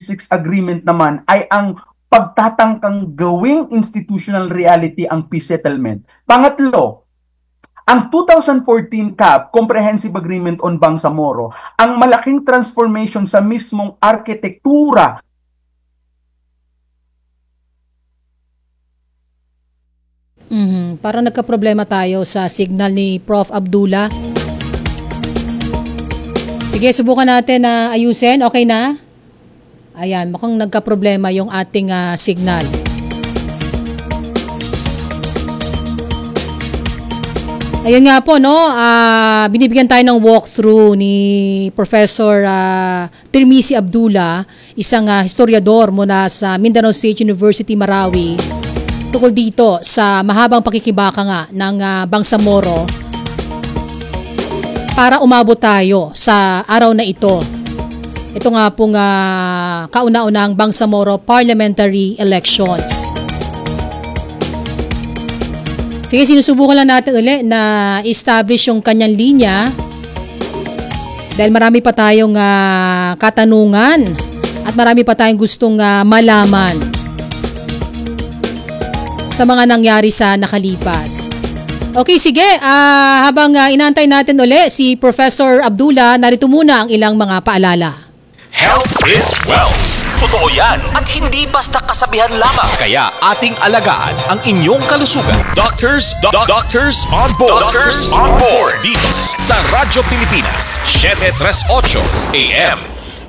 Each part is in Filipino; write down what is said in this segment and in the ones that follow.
1966 agreement naman ay ang pagtatangkang gawing institutional reality ang peace settlement. Pangatlo, ang 2014 CAP, Comprehensive Agreement on Bangsamoro, ang malaking transformation sa mismong arkitektura. Parang nagka-problema tayo sa signal ni Prof. Abdullah. Sige, subukan natin na ayusin. Okay na? Ayan, mukhang nagka-problema yung ating signal. Ayun nga po, no, binibigyan tayo ng walkthrough ni Professor Tirmizi Abdullah, isang historiador mula sa Mindanao State University, Marawi, tungkol dito sa mahabang pakikibaka nga ng Bangsamoro para umabot tayo sa araw na ito. Ito nga pong kauna-unang Bangsamoro parliamentary elections. Sige, sinusubukan lang natin ulit na establish yung kanyang linya dahil marami pa tayong katanungan at marami pa tayong gustong malaman sa mga nangyari sa nakalipas. Okay, sige. Habang inaantay natin ulit si Professor Abdullah, narito muna ang ilang mga paalala. Health is wealth. Totoo yan at hindi basta kasabihan lamang. Kaya ating alagaan ang inyong kalusugan. Doctors on board. Doctors on board. Dito sa Radyo Pilipinas, 738 AM.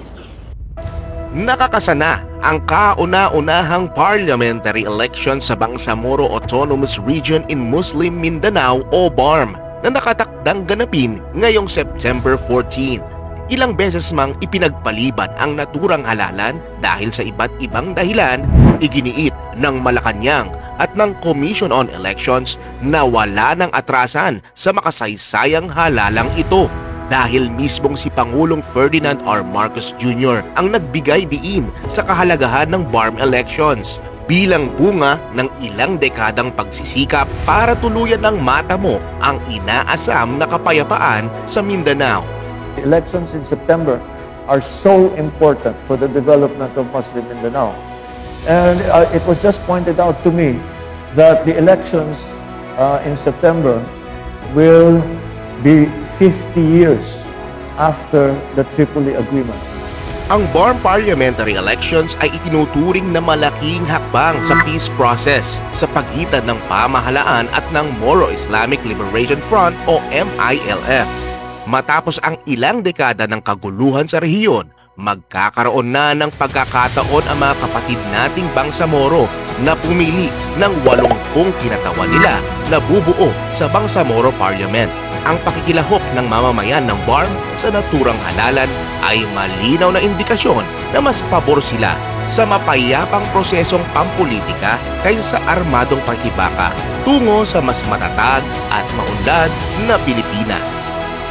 Nakakasana ang kauna-unahang parliamentary election sa Bangsamoro Autonomous Region in Muslim Mindanao o BARM na nakatakdang ganapin ngayong September 14. Ilang beses mang ipinagpaliban ang naturang halalan dahil sa iba't ibang dahilan, iginiit ng Malacanang at ng Commission on Elections na wala ng atrasan sa makasaysayang halalang ito. Dahil mismong si Pangulong Ferdinand R. Marcos Jr. ang nagbigay diin sa kahalagahan ng BARM elections bilang bunga ng ilang dekadang pagsisikap para tuluyan ng matamo ang inaasam na kapayapaan sa Mindanao. The elections in September are so important for the development of Muslim Mindanao. And it was just pointed out to me that the elections in September will be 50 years after the Tripoli Agreement. Ang BARM parliamentary elections ay itinuturing na malaking hakbang sa peace process sa pagitan ng pamahalaan at ng Moro-Islamic Liberation Front o MILF. Matapos ang ilang dekada ng kaguluhan sa rehiyon, magkakaroon na ng pagkakataon ang mga kapatid nating Bangsamoro na pumili ng 80 kinatawan nila na bubuo sa Bangsamoro Parliament. Ang pakikilahok ng mamamayan ng BARM sa naturang halalan ay malinaw na indikasyon na mas pabor sila sa mapayapang prosesong pampolitika kaysa sa armadong pakikibaka tungo sa mas matatag at maunlad na Pilipinas.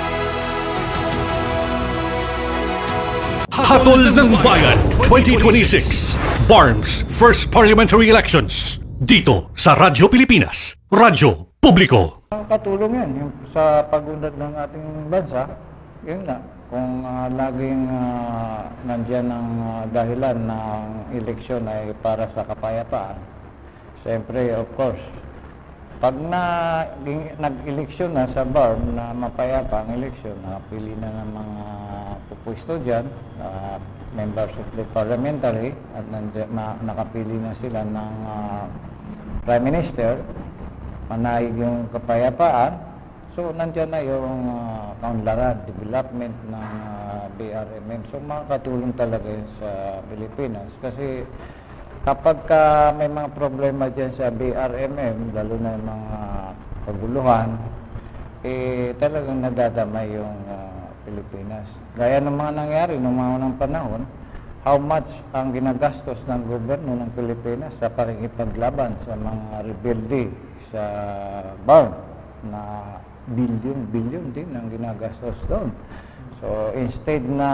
Hatol ng Bayan 2026 BARM's First Parliamentary Elections dito sa Radyo Pilipinas, Radyo Publiko. Katulong yan yung sa pag-unlad ng ating bansa. Yun nga, kung laging nandiyan ang dahilan ng eleksyon ay para sa kapayapaan. Siyempre, of course, pag nag-eleksyon na sa BARM na mapayapa ang eleksyon, napili na ng mga pupuesto dyan, members of the parliamentary, at nakapili na sila ng Prime Minister, manayig yung kapayapaan. So, nandyan na yung kaunlaran, development ng BRMM. So, makakatulong talaga yun sa Pilipinas. Kasi kapag may mga problema dyan sa BRMM, lalo na yung mga paguluhan, talagang nadadamay yung Pilipinas. Gaya ng mga nangyari noong mga unang panahon, how much ang ginagastos ng gobyerno ng Pilipinas sa pakikipaglaban sa mga rebelde sa BARM na billion din ang ginagastos doon. So instead na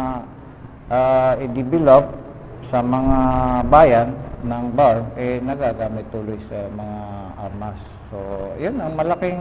i-develop sa mga bayan ng BARM, nagagamit tuloy sa mga armas. So yun ang malaking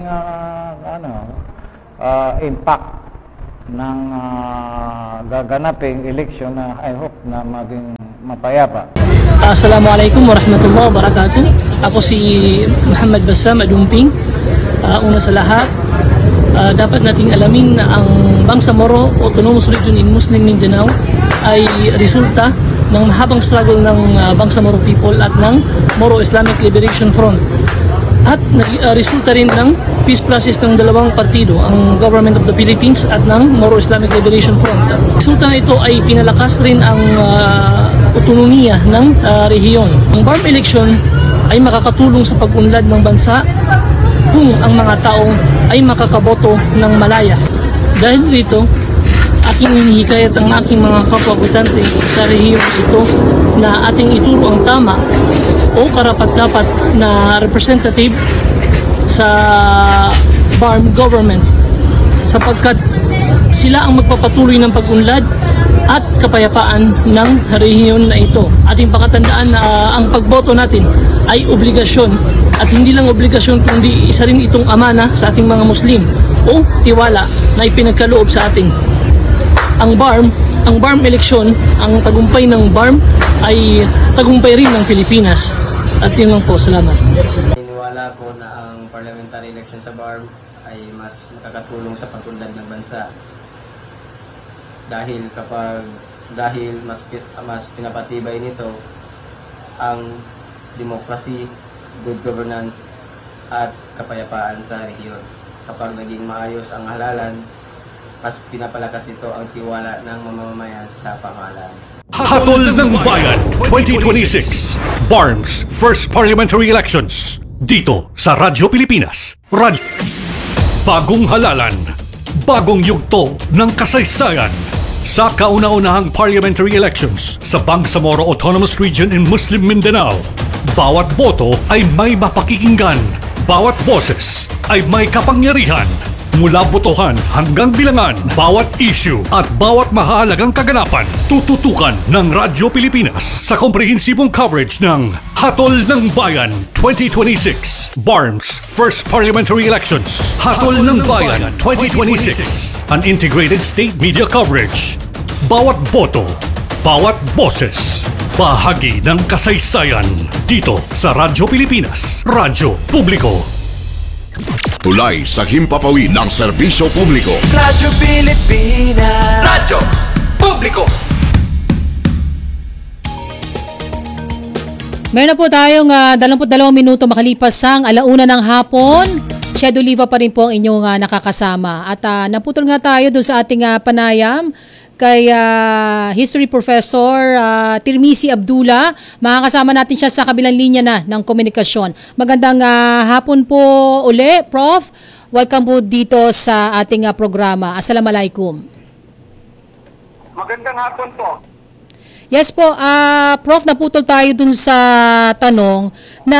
impact ng gaganaping eleksyon na I hope na maging mapayapa. Assalamualaikum warahmatullahi wabarakatuh. Ako si Muhammad Bassam Adumping. Una sa lahat, dapat nating alamin na ang Bangsamoro Autonomous Region in Muslim Mindanao ay resulta ng mahabang struggle ng Bangsamoro people at ng Moro Islamic Liberation Front. At resulta rin ng peace process ng dalawang partido, ang Government of the Philippines at ng Moro Islamic Liberation Front. Resulta na ito ay pinalakas rin ang otonomiya ng rehiyon. Ang BARM election ay makakatulong sa pag-unlad ng bansa kung ang mga tao ay makakaboto ng malaya. Dahil dito, aking hinihikayat ang aking mga kapwa-botante sa rehiyon ito na ating ituro ang tama o karapat-dapat na representative sa BARM government sapagkat sila ang magpapatuloy ng pag-unlad at kapayapaan ng rehiyon na ito. Ating pakatandaan na ang pagboto natin ay obligasyon at hindi lang obligasyon kundi isa rin itong amana sa ating mga Muslim o tiwala na ipinagkaloob sa ating. Ang BARM eleksyon, ang tagumpay ng BARM ay tagumpay rin ng Pilipinas. At yun lang po, salamat. Iniwala ko na ang parliamentary election sa BARM ay mas makakatulong sa pag-unlad ng bansa. Dahil mas pinapatibay nito ang demokrasi, good governance at kapayapaan sa rehiyon. Kapag naging maayos ang halalan, mas pinapalakas ito ang tiwala ng mamamayan sa pamahalaan. Hatol ng Bayan 2026 BARM's First Parliamentary Elections dito sa Radyo Pilipinas. Bagong halalan, bagong yugto ng kasaysayan sa kauna-unahang parliamentary elections sa Bangsamoro Autonomous Region in Muslim Mindanao. Bawat boto ay may mapakikinggan, bawat boses ay may kapangyarihan. Mula botohan hanggang bilangan, bawat issue at bawat mahalagang kaganapan, tututukan ng Radyo Pilipinas sa komprehensibong coverage ng Hatol ng Bayan 2026, BARM's First Parliamentary Elections. Hatol ng Bayan 2026, an integrated state media coverage. Bawat boto, bawat boses, bahagi ng kasaysayan dito sa Radyo Pilipinas, Radyo Publiko. Tulay sa himpapawid ng serbisyo publiko. Radyo Pilipinas. Radyo Publiko. Meron na po tayong 22 minuto makalipas ang 1:00 ng hapon. Shed Oliva pa rin po ang inyong nakakasama. At naputol nga tayo doon sa ating panayam kay History Professor Tirmizi Abdullah. Makakasama natin siya sa kabilang linya na ng komunikasyon. Magandang hapon po uli, Prof. Welcome po dito sa ating programa. Assalamualaikum. Magandang hapon po. Yes po, Prof, naputol tayo dun sa tanong na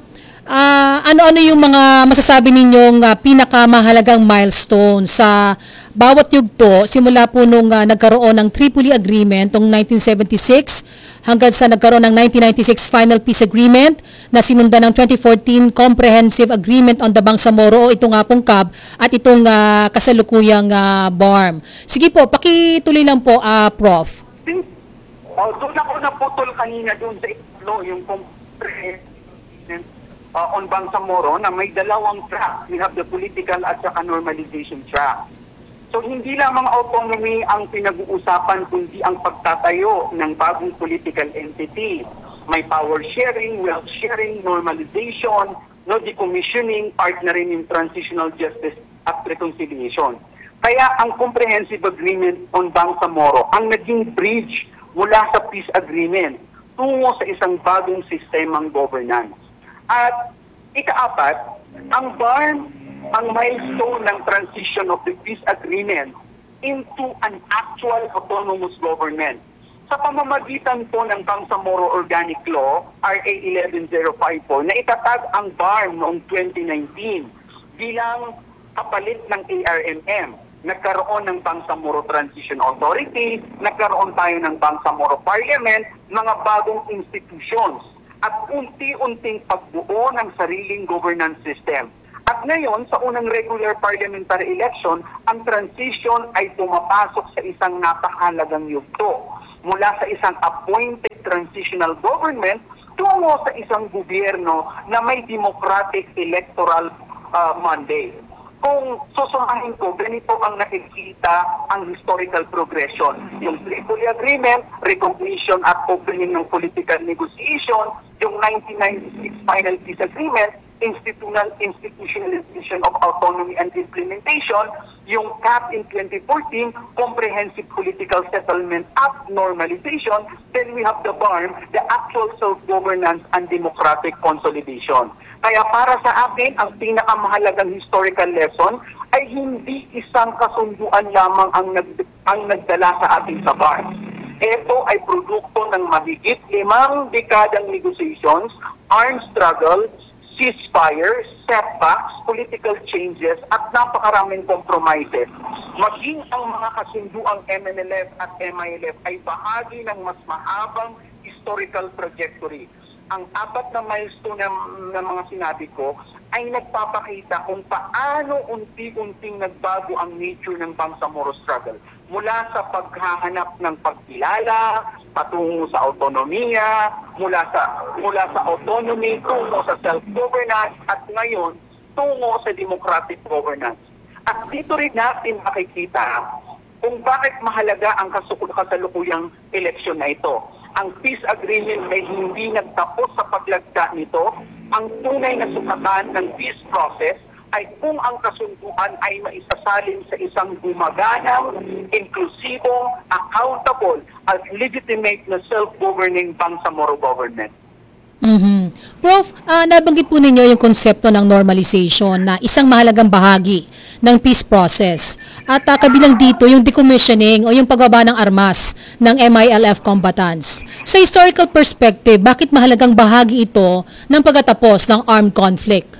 ano-ano yung mga masasabi ninyong pinakamahalagang milestone sa bawat yugto simula po nung nagkaroon ng Tripoli Agreement noong 1976 hanggang sa nagkaroon ng 1996 Final Peace Agreement na sinundan ng 2014 Comprehensive Agreement on the Bangsamoro o ito nga pong CAB at itong kasalukuyang BARM. Sige po, pakituloy lang po, Prof. Doon ako naputol kanina doon sa yung comprehensive on Bangsamoro na may dalawang track. We have the political at saka normalization track. So hindi lamang autonomy ang pinag-uusapan kundi ang pagtatayo ng bagong political entity. May power sharing, wealth sharing, normalization, decommissioning, part na rin yung transitional justice at reconciliation. Kaya ang Comprehensive Agreement on Bangsamoro ang naging bridge mula sa peace agreement tungo sa isang bagong sistemang governance. At ikaapat, ang BARM ang milestone ng transition of the peace agreement into an actual autonomous government. Sa pamamagitan po ng Bangsamoro Organic Law, RA 11054, na itatag ang BARM noong 2019 bilang kapalit ng ARMM. Nagkaroon ng Bangsamoro Transition Authority, nagkaroon tayo ng Bangsamoro Parliament, mga bagong institutions, at unti-unting pagbuo ng sariling governance system. At ngayon, sa unang regular parliamentary election, ang transition ay pumapasok sa isang napakahalagang yugto. Mula sa isang appointed transitional government tungo sa isang gobyerno na may democratic electoral mandate. Kung susumahin ko, ganito ang nakikita ang historical progression. Yung Tripoli Agreement, recognition at opening ng political negotiation, yung 1996 Final Peace Agreement, institutionalization of autonomy and implementation, yung CAP in 2014, Comprehensive Political Settlement Act normalization, then we have the BARM, the actual self-governance and democratic consolidation. Kaya para sa akin, ang pinakamahalagang historical lesson ay hindi isang kasunduan lamang ang nagdala sa ating sa BARM. Ito ay produkto ng mahigit 5 dekadang negotiations, armed struggle, ceasefire, setbacks, political changes, at napakaraming compromises. Maging ang mga kasunduang MNLF at MILF ay bahagi ng mas mahabang historical trajectory. Ang 4 na milestone na mga sinabi ko ay nagpapakita kung paano unti-unting nagbago ang nature ng Bangsamoro struggle. Mula sa paghahanap ng pagkilala, patungo sa autonomiya, mula sa autonomy tungo sa self-governance, at ngayon tungo sa democratic governance. At dito rin natin makikita kung bakit mahalaga ang kasalukuyang eleksyon na ito. Ang peace agreement ay hindi nagtapos sa paglagda nito. Ang tunay na sukatan ng peace process ay kung ang kasunduan ay maisasalin sa isang gumaganang, inklusibo, accountable, at legitimate na self-governing Bangsamoro government. Prof, nabanggit po ninyo yung konsepto ng normalization na isang mahalagang bahagi ng peace process. At kabilang dito yung decommissioning o yung pagbaba ng armas ng MILF combatants. Sa historical perspective, bakit mahalagang bahagi ito ng pagtatapos ng armed conflict?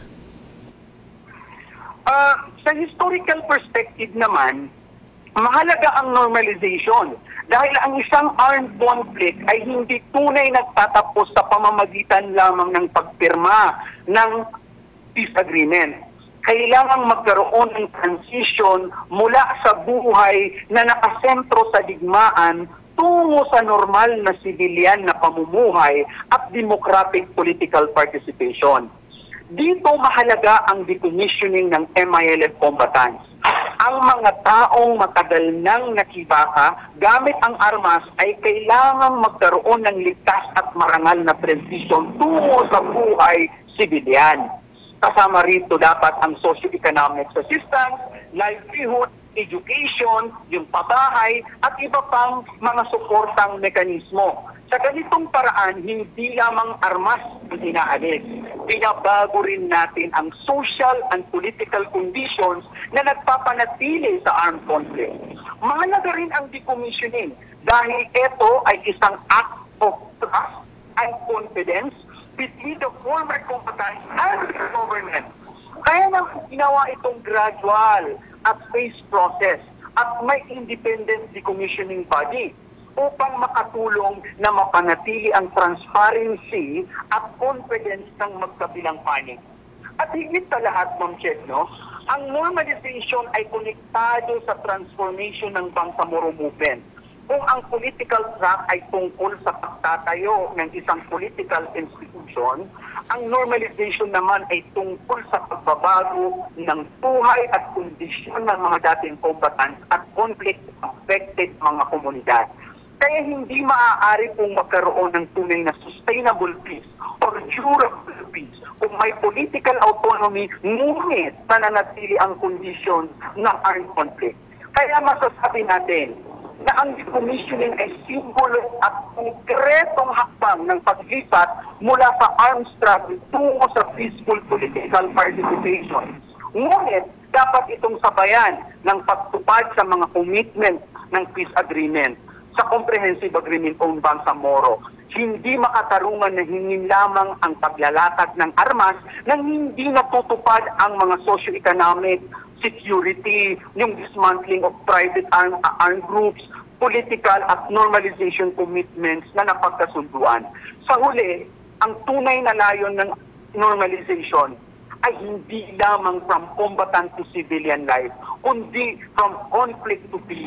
Sa historical perspective naman, mahalaga ang normalization dahil ang isang armed conflict ay hindi tunay nagtatapos sa pamamagitan lamang ng pagpirma ng peace agreement. Kailangang magkaroon ng transition mula sa buhay na nakasentro sa digmaan tungo sa normal na sibilyan na pamumuhay at democratic political participation. Dito mahalaga ang decommissioning ng MILF combatants. Ang mga taong matagal nang nakibaka gamit ang armas ay kailangang magkaroon ng ligtas at marangal na transition tungo sa buhay sibilyan. Kasama rito dapat ang socio-economic assistance, livelihood, education, yung pabahay, at iba pang mga suportang mekanismo. Sa ganitong paraan, hindi lamang armas ang inaalis. Binabago rin natin ang social and political conditions na nagpapanatili sa armed conflict. Mahalaga rin ang decommissioning dahil ito ay isang act of trust and confidence between the former combatants and the government. Kaya nang ginawa itong gradual at phased process at may independent decommissioning body upang makatulong na mapanatili ang transparency at confidence ng magkabilang panig. At higit sa lahat, Ma'am Chet, ang normalization ay konektado sa transformation ng Bangsamoro movement. Kung ang political track ay tungkol sa pagtatayo ng isang political institution, ang normalization naman ay tungkol sa pagbabago ng buhay at kondisyon ng mga dating combatants at conflict-affected mga komunidad. Kaya hindi maaari pong magkaroon ng tunay na sustainable peace or durable peace kung may political autonomy ngunit nananatili ang kondisyon ng armed conflict. Kaya masasabi natin na ang decommissioning ay simbolo at konkretong hakbang ng paglipat mula sa armed struggle tungo sa peaceful political participation. Ngunit dapat itong sabayan ng pagtupad sa mga commitment ng peace agreement sa Comprehensive Agreement on Bangsamoro. Hindi makatarungan na hingin lamang ang paglalatag ng armas nang hindi natutupad ang mga socio-economic, security, yung dismantling of private armed groups, political at normalization commitments na napagkasunduan. Sa huli, ang tunay na layon ng normalization ay hindi lamang from combatant to civilian life, kundi from conflict to peace,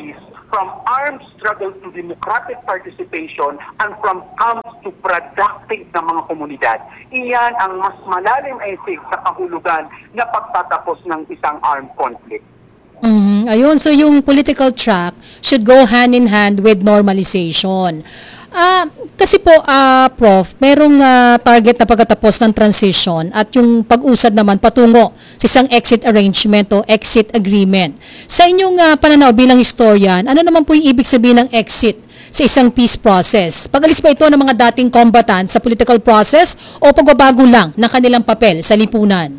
from armed struggle to democratic participation, and from camps to productive na mga komunidad. Iyan ang mas malalim effect sa kahulugan na pagtatapos ng isang armed conflict. Ayun, so yung political track should go hand in hand with normalization. Kasi po, Prof, merong target na pagkatapos ng transition at yung pag-usad naman patungo sa isang exit arrangement o exit agreement. Sa inyong pananaw bilang historian, ano naman po yung ibig sabihin ng exit sa isang peace process? Pag-alis ba ito ng mga dating combatants sa political process o pagbabago lang ng kanilang papel sa lipunan?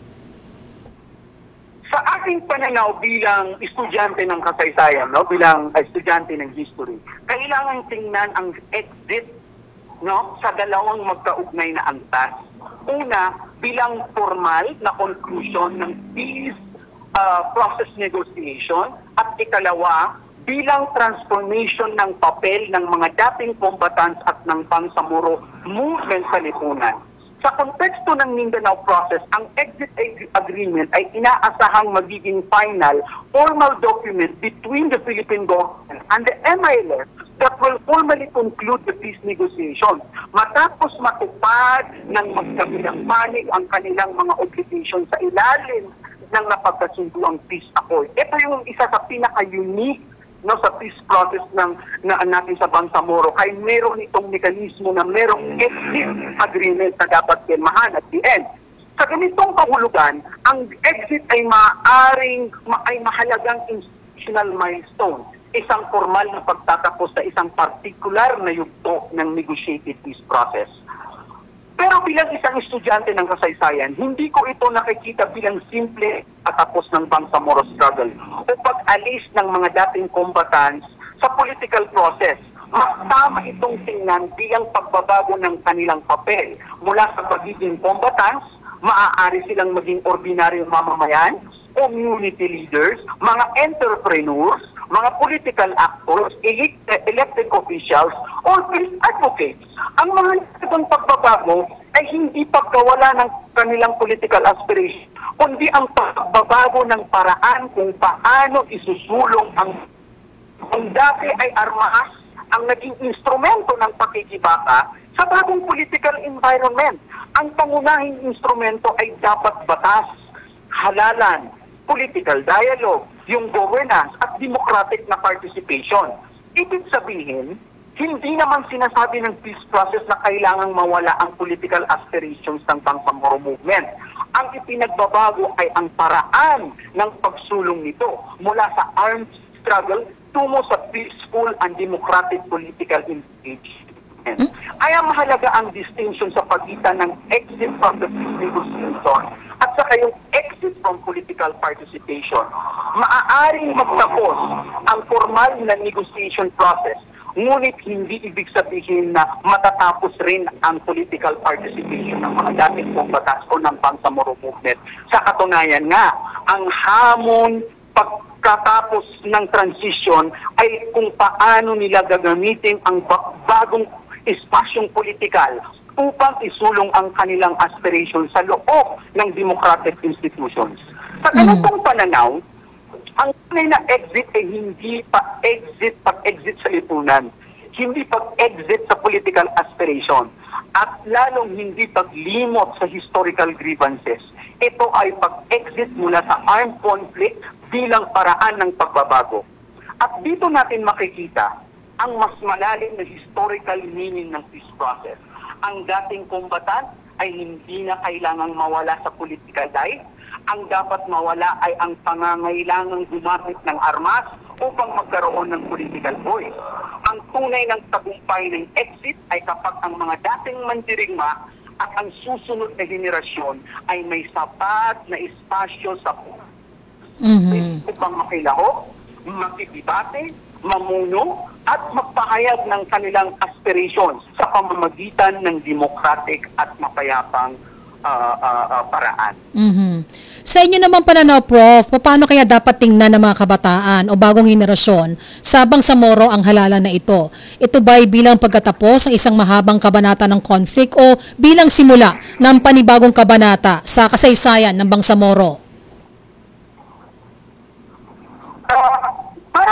Sa aking pananaw bilang estudyante ng kasaysayan, no, bilang estudyante ng history, kailangan tingnan ang exit, no, sa dalawang magkaugnay na antas. Una, bilang formal na conclusion ng peace process negotiation, at ikalawa, bilang transformation ng papel ng mga dating combatants at ng Bangsamoro movement sa lipunan. Sa konteksto ng Mindanao process, ang exit agreement ay inaasahang magiging final formal document between the Philippine government and the MILF that will formally conclude the peace negotiations. Matapos matupad ng magkabilang panig ang kanilang mga obligations sa ilalim ng napagkasunduang peace accord. Ito yung isa sa pinaka-unique, no, sa peace process natin sa Bangsamoro, kay meron itong mekanismo na merong exit agreement na dapat pirmahan at the end. Sa ganitong kahulugan, ang exit ay mahalagang institutional milestone, isang formal na pagtatapos sa isang partikular na yugto ng negotiated peace process. Pero bilang isang estudyante ng kasaysayan, hindi ko ito nakikita bilang simple katapos ng Bangsamoro struggle o pag-alis ng mga dating combatants sa political process. Mas tama itong tingnan bilang pagbabago ng kanilang papel. Mula sa pagiging combatants, maaari silang maging ordinaryong mamamayan, community leaders, mga entrepreneurs, mga political actors, elected officials, or peace advocates. Ang mga itong pagbabago ay hindi pagkawala ng kanilang political aspiration, kundi ang pagbabago ng paraan kung paano isusulong ang dati ay armas ang naging instrumento ng pakikibaka sa bagong political environment. Ang pangunahing instrumento ay dapat batas, halalan, political dialogue, yung governance at democratic na participation. Ibig sabihin, hindi naman sinasabi ng peace process na kailangang mawala ang political aspirations ng Bangsamoro movement. Ang ipinagbabago ay ang paraan ng pagsulong nito mula sa armed struggle tungo sa peaceful and democratic political engagement. Ay mahalaga ang distinction sa pagitan ng exit from the peace negotiation at saka yung exit from political participation. Maaaring magtapos ang formal na negotiation process, ngunit hindi ibig sabihin na matatapos rin ang political participation ng mga dating combatants o ng Bangsamoro movement. Sa katunayan nga, ang hamon pagkatapos ng transition ay kung paano nila gagamitin ang bagong espasyong politikal upang isulong ang kanilang aspirations sa loob ng democratic institutions. Sa ganitong pananaw, ang tunay na exit ay hindi pag-exit sa lipunan, hindi pag-exit sa political aspiration, at lalong hindi paglimot sa historical grievances. Ito ay pag-exit mula sa armed conflict bilang paraan ng pagbabago. At dito natin makikita ang mas malalim na historical meaning ng peace process. Ang dating combatant ay hindi na kailangang mawala sa political life. Ang dapat mawala ay ang pangangailangang gumamit ng armas upang magkaroon ng political voice. Ang tunay ng tagumpay ng exit ay kapag ang mga dating mandirigma at ang susunod na henerasyon ay may sapat na espasyo sa upang makilahok, makikibate, mamuno, at magpahayag ng kanilang aspirations sa pamamagitan ng democratic at mapayapang paraan. Sa inyo naman pananaw, Prof, paano kaya dapat tingnan ng mga kabataan o bagong henerasyon sa Bangsamoro ang halalan na ito? Ito ba'y bilang pagkatapos ng isang mahabang kabanata ng conflict o bilang simula ng panibagong kabanata sa kasaysayan ng Bangsamoro? Para sa kabataan,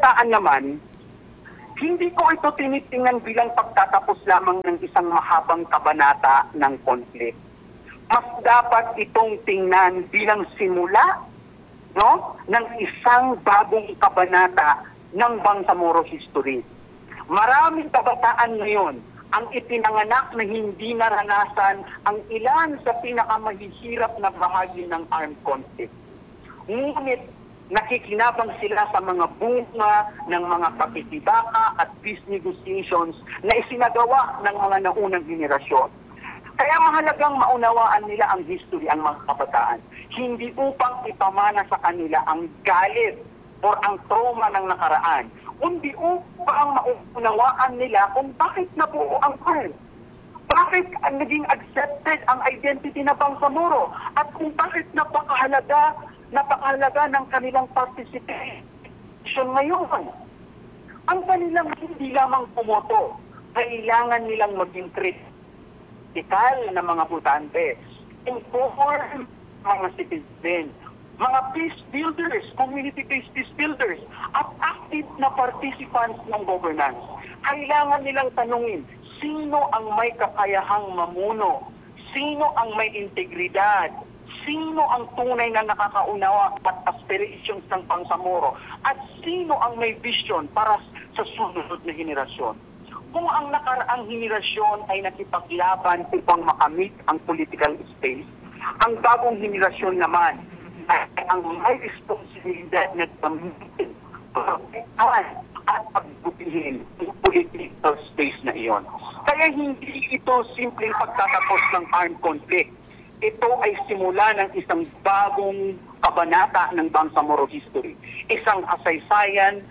kabataan naman, hindi ko ito tinitingnan bilang pagtatapos lamang ng isang mahabang kabanata ng konflikt. Mas dapat itong tingnan bilang simula, no, ng isang bagong kabanata ng Bangsamoro history. Maraming kabataan ngayon ang ipinanganak na hindi naranasan ang ilan sa pinakamahihirap na bahagi ng armed conflict. Ngunit nakikinabang sila sa mga bunga ng mga pakikibaka at peace negotiations na isinagawa ng mga naunang henerasyon. Kaya mahalagang maunawaan nila ang history, ang mga kabataan. Hindi upang ipamana sa kanila ang galit o ang trauma ng nakaraan, kundi upang maunawaan nila kung bakit nabuo ang ARM. Bakit naging accepted ang identity na Bangsamoro at kung bakit napakahalaga ng kanilang participation ngayon. Ang kanilang hindi lamang pumoto, kailangan nilang maging critical na mga butante, inform mga citizen, mga peace builders, community-based peace builders, at active na participants ng governance. Kailangan nilang tanungin, sino ang may kakayahang mamuno? Sino ang may integridad? Sino ang tunay na nakakaunawa at aspirations ng Bangsamoro? At sino ang may vision para sa susunod na henerasyon? Kung ang nakaraang henerasyon ay nakipaglaban upang makamit ang political space, ang bagong henerasyon naman ay ang may responsibilidad na gamitin, protektahan at pagbutihin ang political space na iyon. Kaya hindi ito simpleng pagtatapos ng armed conflict. Ito ay simula ng isang bagong kabanata ng Bangsamoro history. Isang kasaysayan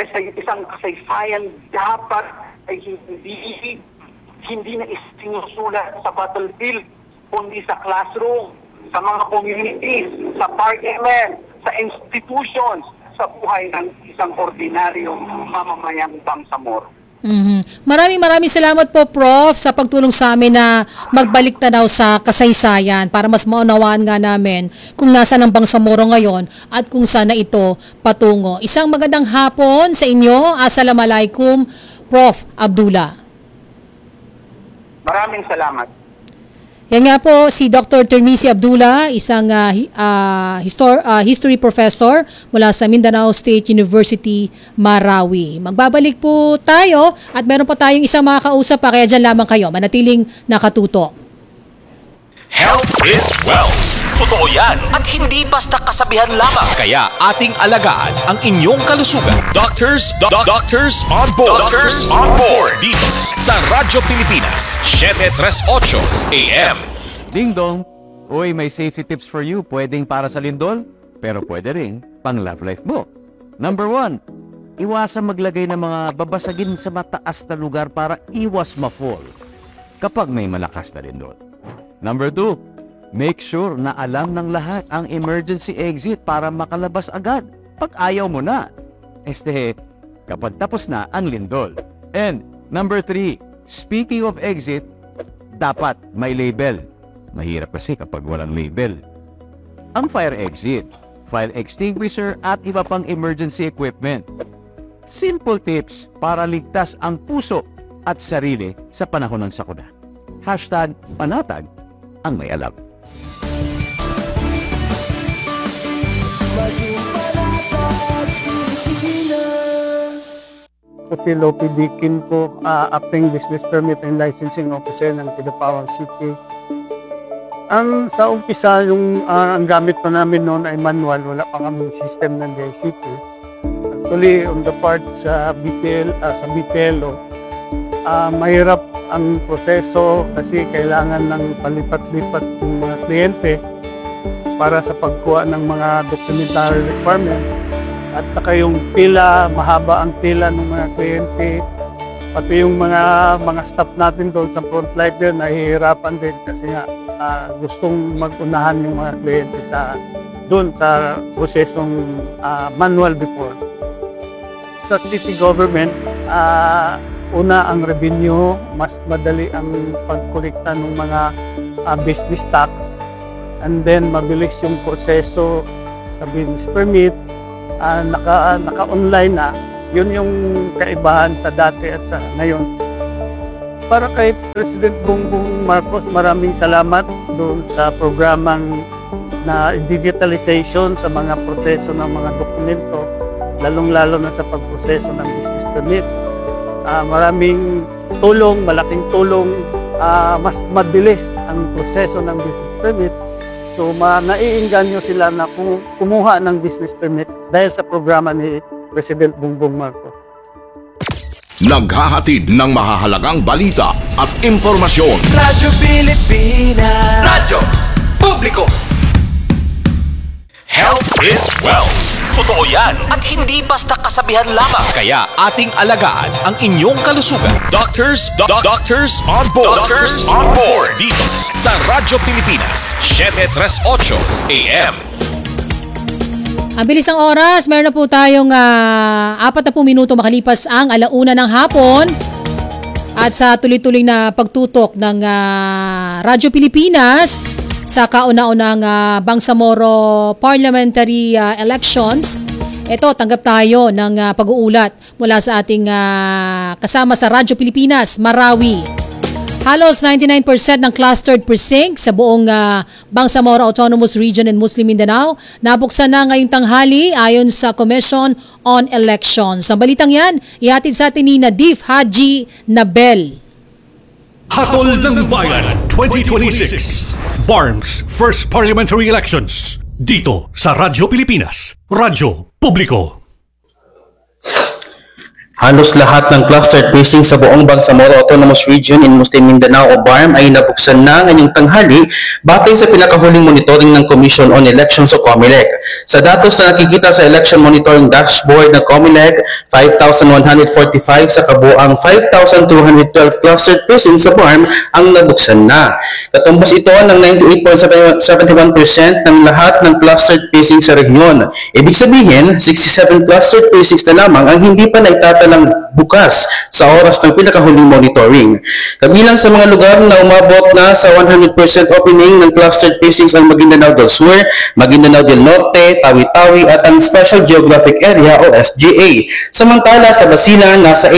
dapat ay hindi na isinusulat sa battlefield, kundi sa classroom, sa mga communities, sa parliament, sa institutions, sa buhay ng isang ordinaryong mamamayang Bangsamoro. Maraming salamat po, Prof, sa pagtulong sa amin na magbalik tanaw sa kasaysayan para mas maunawaan nga namin kung nasa ng Bangsamoro ngayon at kung sana ito patungo. Isang magandang hapon sa inyo. Assalamualaikum, Prof. Abdullah. Maraming salamat. Yan nga po si Dr. Termisi Abdullah, isang history professor mula sa Mindanao State University, Marawi. Magbabalik po tayo at meron pa tayong isang makakausap pa, kaya dyan lamang kayo, manatiling nakatuto. Health is wealth. Totoo yan at hindi basta kasabihan lamang. Kaya ating alagaan ang inyong kalusugan. Doctors on board. Doctors on board. Dito sa Radyo Pilipinas, 738 AM. Ding dong. Uy, may safety tips for you. Pwedeng para sa lindol, pero pwede rin pang love life mo. Number 1, iwasan maglagay ng mga babasagin sa mataas na lugar para iwas ma-fall kapag may malakas na lindol. Number 2, make sure na alam ng lahat ang emergency exit para makalabas agad pag ayaw mo na. Kapag tapos na ang lindol. And number 3, speaking of exit, dapat may label. Mahirap kasi kapag walang label. Ang fire exit, fire extinguisher at iba pang emergency equipment. Simple tips para ligtas ang puso at sarili sa panahon ng sakuna. #panatag ang may alam. Si Lopi Dikin po, acting business permit and licensing officer ng Kidapawan City. Sa umpisa, ang gamit pa namin noon ay manual, wala pa kami system ng DICT. Actually, on the part sa BPLO, mahirap ang proseso kasi kailangan ng palipat-lipat ng mga kliyente para sa pagkuha ng mga documentary requirement. At saka yung pila, mahaba ang pila ng mga kliyente. Pati yung mga staff natin doon sa front line din, nahihirapan din kasi nga gustong mag-unahan yung mga kliyente doon sa prosesong manual before. Sa city government, una ang revenue, mas madali ang pagkolekta ng mga business tax, and then mabilis yung proseso sa business permit, naka-online na, Yun yung kaibahan sa dati at sa ngayon. Para kay President Bongbong Marcos, maraming salamat doon sa programang na digitalization sa mga proseso ng mga dokumento, lalong-lalo na sa pagproseso ng business permit. Maraming tulong, malaking tulong, mas mabilis ang proseso ng business permit. So naiinganyo sila na kumuha ng business permit dahil sa programa ni President Bongbong Marcos. Naghahatid ng mahahalagang balita at impormasyon. Radyo Pilipinas. Radyo Publiko. Health is wealth. Totoo yan at hindi basta kasabihan lamang. Kaya ating alagaan ang inyong kalusugan. Doctors on board. Doctors on board. Dito sa Radyo Pilipinas, 738 AM. Ang bilis ng oras, meron na po tayong 40 minuto makalipas ang 1:00 ng hapon. At sa tuloy-tuloy na pagtutok ng Radyo Pilipinas sa kauna-unang Bangsamoro Parliamentary Elections, ito, tanggap tayo ng pag-uulat mula sa ating kasama sa Radyo Pilipinas, Marawi. Halos 99% ng clustered precinct sa buong Bangsamoro Autonomous Region and Muslim Mindanao nabuksan na ngayong tanghali ayon sa Commission on Elections. Ang balitang yan, ihatid sa atin ni Nadif Haji Nabel. Hatol ng Bayan 2026 BARMS First Parliamentary Elections dito sa Radyo Pilipinas, Radyo Publiko. Halos lahat ng clustered precincts sa buong Bangsamoro Autonomous Region in Muslim Mindanao o BARM ay nabuksan na ngayong tanghali batay sa pinakahuling monitoring ng Commission on Elections o COMELEC. Sa datos na nakikita sa Election Monitoring Dashboard ng COMELEC, 5,145 sa kabuang 5,212 clustered precincts sa BARM ang nabuksan na. Katumbas ito ng 98.71% ng lahat ng clustered precincts sa rehiyon. Ibig sabihin, 67 clustered precincts na lamang ang hindi pa naitatalang bukas sa oras ng pinakahuling monitoring. Kabilang sa mga lugar na umabot na sa 100% opening ng clustered precincts ang Maguindanao del Sur, Maguindanao del Norte, Tawi-Tawi at ang Special Geographic Area o SGA. Samantala sa Basilan, nasa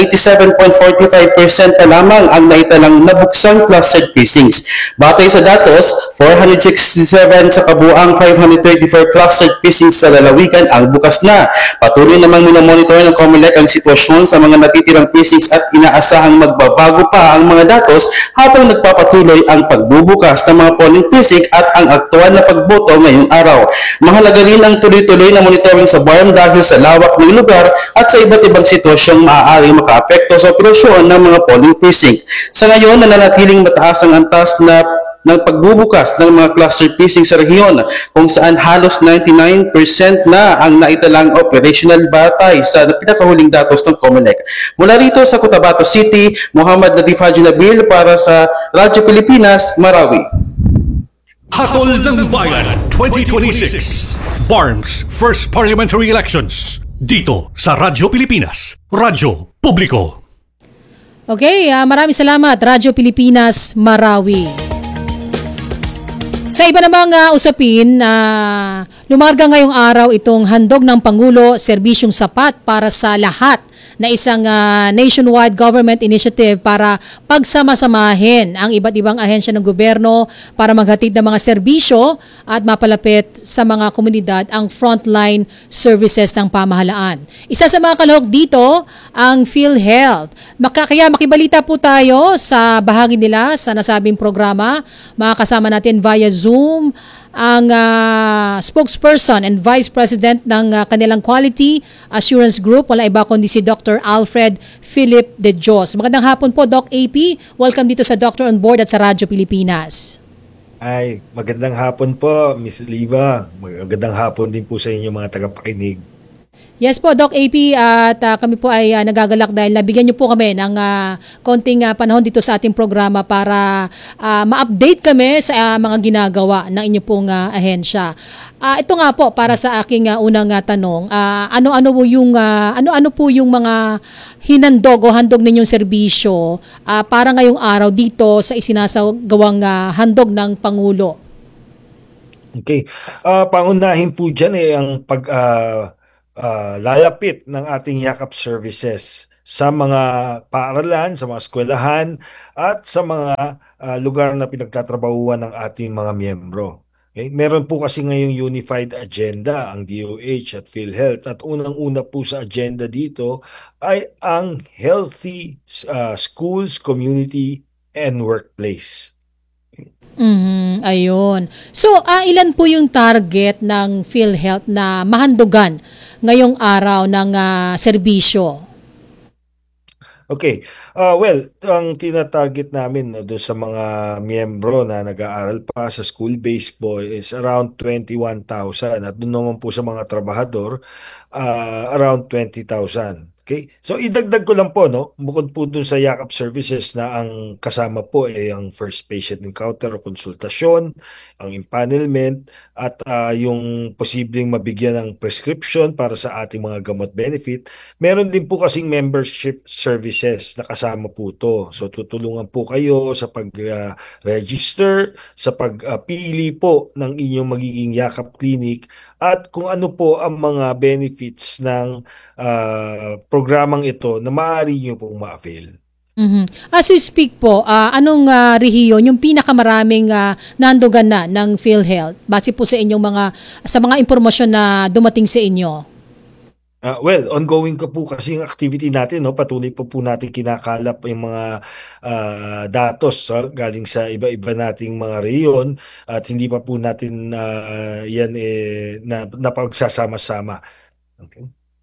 87.45% na lamang ang naitalang nabuksang clustered precincts. Batay sa datos, 467 sa kabuang 534 clustered precincts sa lalawigan ang bukas na. Patuloy namang minomonitor ng COMELEC ang sitwasyon sa mga natitirang precincts at inaasahang magbabago pa ang mga datos habang nagpapatuloy ang pagbubukas ng mga polling precinct at ang aktual na pagboto ngayong araw. Mahalaga rin ang tuloy-tuloy na monitoring sa BARM dahil sa lawak ng lugar at sa iba't ibang sitwasyong maaaring makaapekto sa operasyon ng mga polling precinct. Sa ngayon, nananatiling mataas ang antas ng pagbubukas ng mga cluster precincts sa rehiyon kung saan halos 99% na ang naitalang operational batay sa pinakahuling datos ng COMELEC. Mula rito sa Cotabato City, Muhammad Nadif Haji Nabil para sa Radyo Pilipinas, Marawi. Hatol ng Bayan 2026 BARMS First Parliamentary Elections dito sa Radyo Pilipinas, Radyo Publiko. Okay, maraming salamat Radyo Pilipinas, Marawi. Sa iba namang usapin, lumarga ngayong araw itong handog ng Pangulo, serbisyong sapat para sa lahat na isang nationwide government initiative para pagsama-samahin ang iba't ibang ahensya ng gobyerno para maghatid ng mga serbisyo at mapalapit sa mga komunidad ang frontline services ng pamahalaan. Isa sa mga kalahok dito, ang PhilHealth. Kaya makibalita po tayo sa bahagi nila sa nasabing programa. Makakasama natin via Zoom ang spokesperson and vice president ng kanilang Quality Assurance Group. Walang iba kundi si Dr. Alfred Philip De Dios. Magandang hapon po, Doc AP. Welcome dito sa Doctor on Board at sa Radyo Pilipinas. Ay, magandang hapon po, Miss Liva. Magandang hapon din po sa inyo mga tagapakinig. Yes po, Doc AP, at kami po ay nagagalak dahil nabigyan niyo po kami ng konting panahon dito sa ating programa para ma-update kami sa mga ginagawa ng inyo pong ahensya. Ito nga po para sa aking unang tanong, ano-ano po yung mga hinandog o handog ninyong serbisyo para ngayong araw dito sa isinasagawang handog ng Pangulo? Okay. Pangunahin po dyan ang lalapit ng ating yakap services sa mga paaralan, sa mga eskwelahan, at sa mga lugar na pinagtatrabahuan ng ating mga miyembro. Okay? Meron po kasi ngayong unified agenda ang DOH at PhilHealth at unang-una po sa agenda dito ay ang healthy schools, community, and workplace. Ayun. So, ilan po yung target ng PhilHealth na mahandugan ngayong araw ng serbisyo? Okay. Well, ang tina-target namin no, doon sa mga miyembro na nag-aaral pa sa school-based po is around 21,000 at doon naman po sa mga trabahador around 20,000. Okay? So idagdag ko lang po no, bukod po doon sa Yakap services na ang kasama po ay ang first patient encounter o konsultasyon, ang empanelment at yung posibleng mabigyan ng prescription para sa ating mga gamot benefit. Meron din po kasing membership services na kasama po to. So tutulungan po kayo sa pag-register, sa pagpili po ng inyong magiging Yakap Clinic at kung ano po ang mga benefits ng programang ito na maaari nyo pong ma-avail. As we speak po, anong rehiyon yung pinakamaraming nandugan na ng PhilHealth base po sa inyong sa mga impormasyon na dumating sa inyo? Well, ongoing ko po kasi yung activity natin, no? Patuloy po natin kinakalap yung mga datos galing sa iba-iba nating mga rehiyon at hindi pa po natin yan napagsasama-sama. Okay.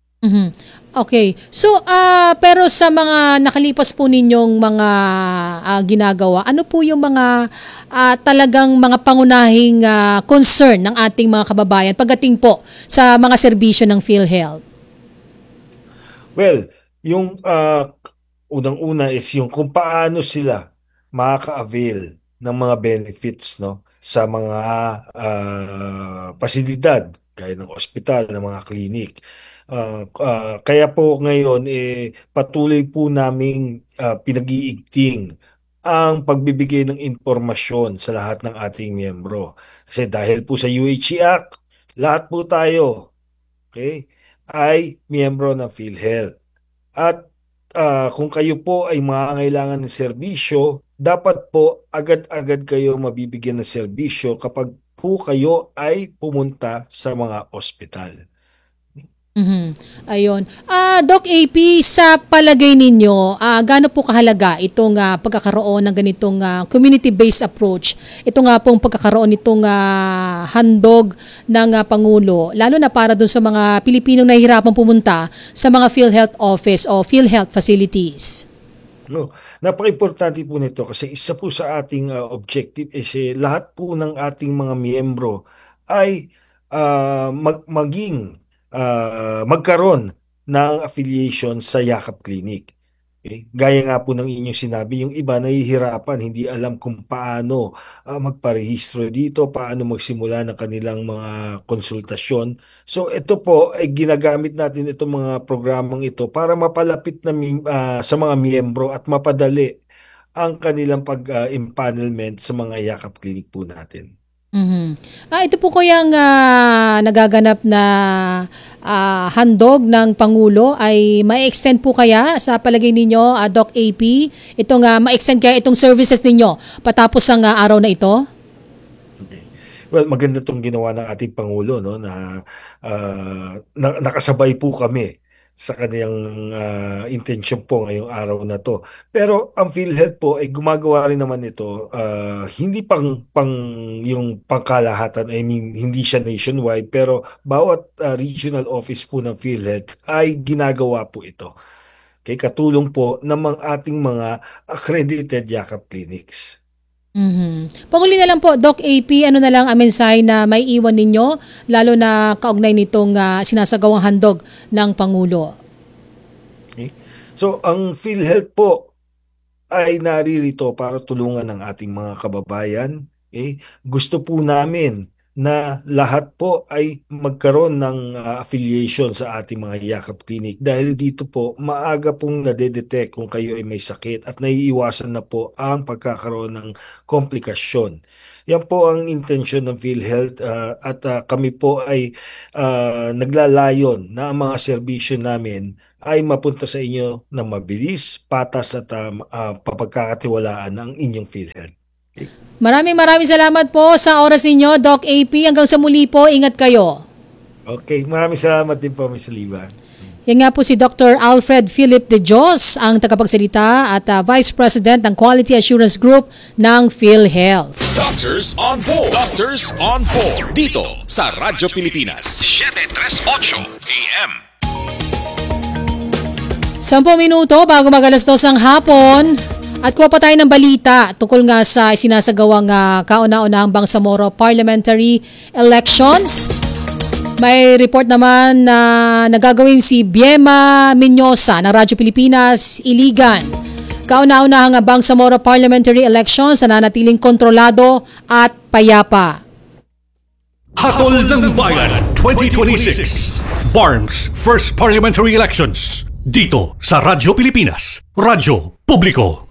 Okay. So, pero sa mga nakalipas po ninyong mga ginagawa, ano po yung mga talagang mga pangunahing concern ng ating mga kababayan pagdating po sa mga serbisyo ng PhilHealth? Well, yung unang-una is yung kung paano sila makaka-avail ng mga benefits no sa mga pasilidad gaya ng ospital, ng mga klinik. Kaya po ngayon patuloy po naming pinag-iigting ang pagbibigay ng impormasyon sa lahat ng ating miyembro. Kasi dahil po sa UHC Act, lahat po tayo, okay, ay miyembro ng PhilHealth. At kung kayo po ay mangangailangan ng serbisyo, dapat po agad-agad kayo mabibigyan ng serbisyo kapag po kayo ay pumunta sa mga ospital. Ayun. Doc AP, sa palagay ninyo, gaano po kahalaga itong pagkakaroon ng ganitong community-based approach? Ito nga pong pagkakaroon nitong handog ng Pangulo, lalo na para dun sa mga Pilipinong nahihirapang pumunta sa mga PhilHealth office o PhilHealth facilities. No, napaka-importante po nito kasi isa po sa ating objective is lahat po ng ating mga miyembro ay magkaroon ng affiliation sa Yakap Clinic. Okay? Gaya nga po ng inyong sinabi, yung iba nahihirapan, hindi alam kung paano magparehistro dito, paano magsimula ng kanilang mga konsultasyon. So ito po ay ginagamit natin itong mga programang ito para mapalapit na sa mga miyembro at mapadali ang kanilang pag-empanelment sa mga Yakap Clinic po natin. Ito po kayang nagaganap na handog ng Pangulo ay ma-extend po kaya sa palagay ninyo, Doc AP? Itong ma-extend kaya itong services ninyo patapos ang araw na ito? Well, maganda itong ginawa ng ating Pangulo no na nakasabay po kami sa kaniyang intensyon po ngayong araw na to. Pero ang PhilHealth po ay gumagawa rin naman ito hindi pang yung pangkalahatan, I mean hindi siya nationwide pero bawat regional office po ng PhilHealth ay ginagawa po ito. Okay, katulong po ng ating mga accredited Yakap clinics. Panghuli na lang po, Doc AP, ano na lang ang mensahe na may iwan ninyo, lalo na kaugnay nitong sinasagawang handog ng Pangulo? Okay. So, ang PhilHealth po ay naririto para tulungan ng ating mga kababayan. Okay? Gusto po namin na lahat po ay magkaroon ng affiliation sa ating mga Yakap Clinic dahil dito po maaga pong nadedetect kung kayo ay may sakit at naiiwasan na po ang pagkakaroon ng komplikasyon. Yan po ang intensyon ng PhilHealth at kami po ay naglalayon na ang mga serbisyo namin ay mapunta sa inyo ng mabilis, patas at papagkakatiwalaan ng inyong PhilHealth. Maraming salamat po sa oras ninyo, Doc AP. Hanggang sa muli po, ingat kayo. Okay, maraming salamat din po, Ms. Liva. Yan nga po si Dr. Alfred Philip De Dios, ang tagapagsalita at Vice President ng Quality Assurance Group ng PhilHealth. Doctors on Board. Doctors on Board. Dito sa Radyo Pilipinas. 738 AM. 10 minuto bago mag-alas 2 ng hapon. At kuha pa tayo ng balita tungkol nga sa sinasagawang kauna-unahang Bangsamoro Parliamentary Elections. May report naman na nagagawin si Biema Menyosa ng Radyo Pilipinas, Iligan. Kauna-unahang Bangsamoro Parliamentary Elections na nanatiling kontrolado at payapa. Hatol ng Bayan 2026 BARMS First Parliamentary Elections dito sa Radyo Pilipinas, Radyo Publiko.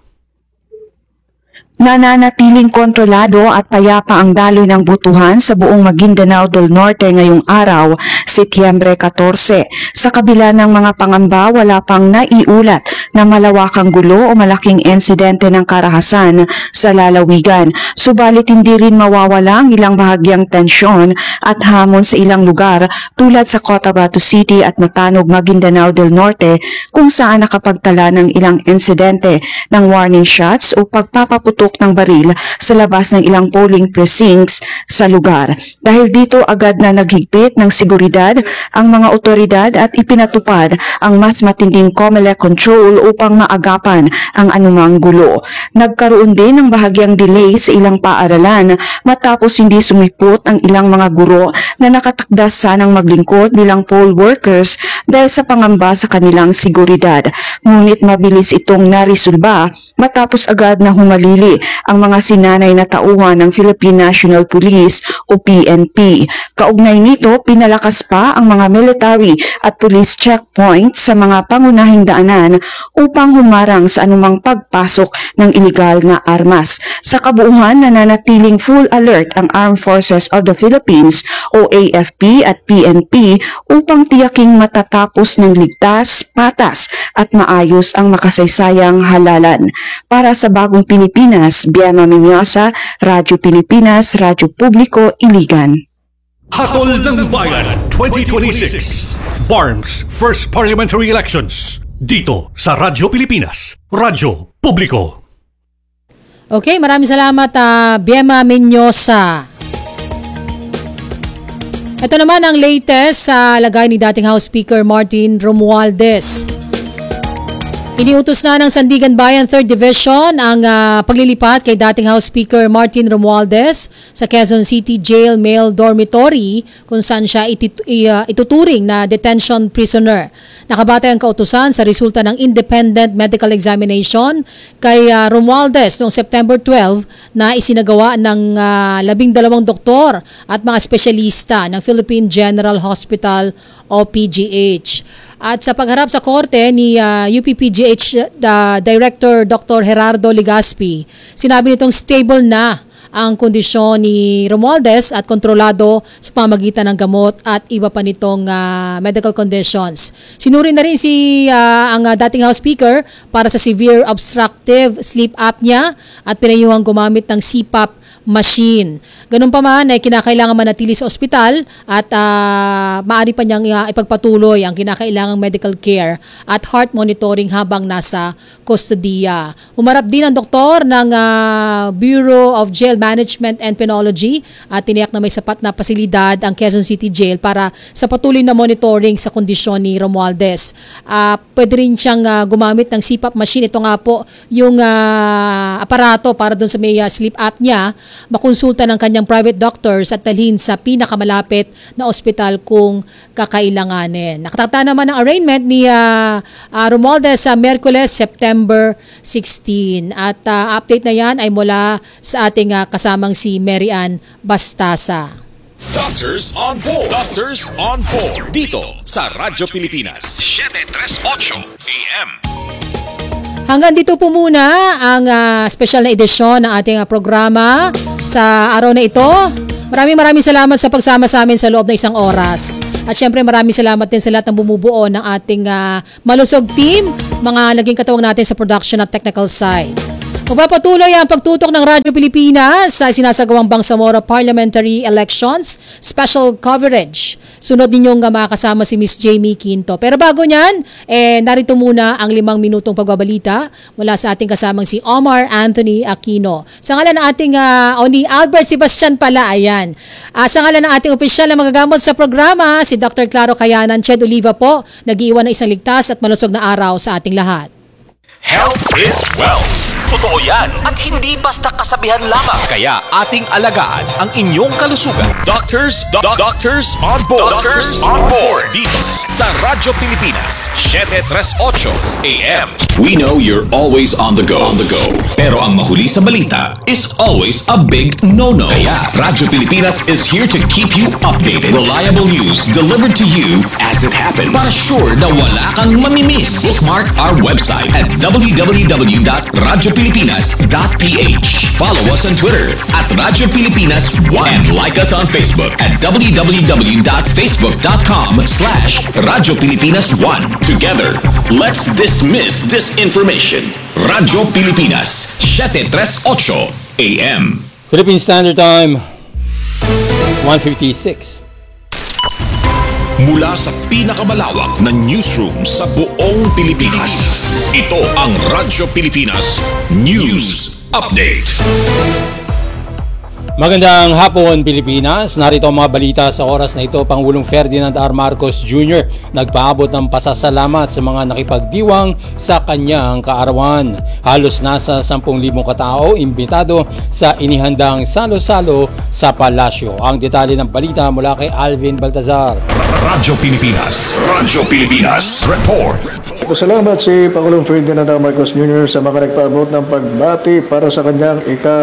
Nananatiling kontrolado at payapa ang daloy ng botohan sa buong Maguindanao del Norte ngayong araw, Setyembre 14. Sa kabila ng mga pangamba, wala pang naiulat na malawakang gulo o malaking insidente ng karahasan sa lalawigan. Subalit hindi rin mawawala ang ilang bahagyang tensyon at hamon sa ilang lugar tulad sa Cotabato City at Matanog, Maguindanao del Norte kung saan nakapagtala ng ilang insidente ng warning shots o pagpapaputok ng baril sa labas ng ilang polling precincts sa lugar. Dahil dito agad na naghigpit ng seguridad ang mga otoridad at ipinatupad ang mas matinding COMELEC control upang maagapan ang anumang gulo. Nagkaroon din ng bahagyang delay sa ilang paaralan matapos hindi sumipot ang ilang mga guro na nakatakdas sanang maglingkod bilang poll workers dahil sa pangamba sa kanilang seguridad. Ngunit mabilis itong narisulba matapos agad na humalili ang mga sinanay na tauhan ng Philippine National Police o PNP. Kaugnay nito, pinalakas pa ang mga military at police checkpoints sa mga pangunahing daanan upang humarang sa anumang pagpasok ng iligal na armas. Sa kabuuan, nananatiling full alert ang Armed Forces of the Philippines o AFP at PNP upang tiyaking matatapos ng ligtas, patas at maayos ang makasaysayang halalan. Para sa Bagong Pilipinas, Biema Menyosa, Radyo Pilipinas, Radyo Publiko, Iligan. Hatol ng Bayan 2026 BARMS First Parliamentary Elections dito sa Radyo Pilipinas, Radyo Publiko. Okay, maraming salamat Biema Menyosa. Ito naman ang latest sa lagay ni dating House Speaker Martin Romualdez. Iniutos na ng Sandigan Bayan 3rd Division ang paglilipat kay dating House Speaker Martin Romualdez sa Quezon City Jail Male Dormitory kung saan siya ituturing na detention prisoner. Nakabatay ang kautusan sa resulta ng independent medical examination kay Romualdez noong September 12 na isinagawa ng 12 doktor at mga espesyalista ng Philippine General Hospital o PGH. At sa pagharap sa korte ni UPPGH Director Dr. Gerardo Legaspi, sinabi nitong stable na ang kondisyon ni Romualdez at kontrolado sa pamagitan ng gamot at iba pa nitong medical conditions. Sinuri na rin ang dating House Speaker para sa severe obstructive sleep apnea at pinayuhang gumamit ng CPAP machine. Ganun pa man ay kinakailangan manatili sa ospital at maaari pa niyang ipagpatuloy ang kinakailangang medical care at heart monitoring habang nasa kustodiya. Umarap din ang doktor ng Bureau of Jail Management and Penology at tiniyak na may sapat na pasilidad ang Quezon City Jail para sa patuloy na monitoring sa kondisyon ni Romualdez. Pwede rin siyang gumamit ng CPAP machine. Ito nga po yung aparato para dun sa may sleep apnea, makonsulta ng kanyang private doctors at dalhin sa pinakamalapit na ospital kung kakailanganin. Nakatakda naman ang arraignment ni Romualdez sa Miyerkules, September 16. At update na yan ay mula sa ating kasamang si Mary Ann Bastasa. Doctors on Board. Doctors on Board. Dito sa Radyo Pilipinas. 738 AM. Hanggang dito po muna ang special na edisyon ng ating programa sa araw na ito. Maraming salamat sa pagsama sa amin sa loob ng isang oras. At syempre maraming salamat din sa lahat ng bumubuo ng ating malusog team, mga naging katuwang natin sa production at technical side. Magpapatuloy ang pagtutok ng Radyo Pilipinas sa sinasagawang Bangsamoro Parliamentary Elections Special Coverage. Sunod ninyong makakasama si Miss Jamie Quinto. Pero bago niyan, narito muna ang 5 minutong pagbabalita mula sa ating kasamang si Omar Anthony Aquino. Sa ngalan ng ating, ni Albert Sebastian pala, ayan. Sa ngalan ng ating opisyal na magagamot sa programa, si Dr. Claro Cayanan Ched Oliva po, nag-iwan ng isang ligtas at malusog na araw sa ating lahat. Health is wealth. Totoo yan at hindi basta kasabihan lamang. Kaya ating alagaan ang inyong kalusugan. Doctors on Board. Doctors on Board. Dito sa Radyo Pilipinas, 738 AM. We know you're always on the go. Pero ang mahuli sa balita is always a big no-no. Kaya Radyo Pilipinas is here to keep you updated. Reliable news delivered to you as it happens. Para sure na wala kang mamimiss. Bookmark our website at www.radiopilipinas.ph. Follow us on Twitter at Radyo Pilipinas 1 and like us on Facebook at www.facebook.com/Radyo Pilipinas 1. Together, let's dismiss disinformation. Radyo Pilipinas, 738 AM. Philippine Standard Time, 1:56. Mula sa pinakamalawak na newsroom sa buong Pilipinas, ito ang Radyo Pilipinas News Update. Magandang hapon, Pilipinas. Narito ang mga balita sa oras na ito. Pangulong Ferdinand R. Marcos Jr. nagpaabot ng pasasalamat sa mga nakipagdiwang sa kanyang kaarawan. Halos nasa 10,000 katao imbitado sa inihandang salo-salo sa palasyo. Ang detalye ng balita mula kay Alvin Baltazar. Radyo Pilipinas Report. Salamat si Pangulong Ferdinand R. Marcos Jr. sa mga nagpaabot ng pagbati para sa kanyang